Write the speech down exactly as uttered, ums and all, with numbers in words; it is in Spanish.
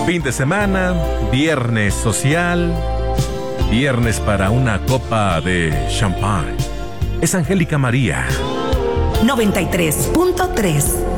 Fin de semana, viernes social, viernes para una copa de champán. Es Angélica María. noventa y tres punto tres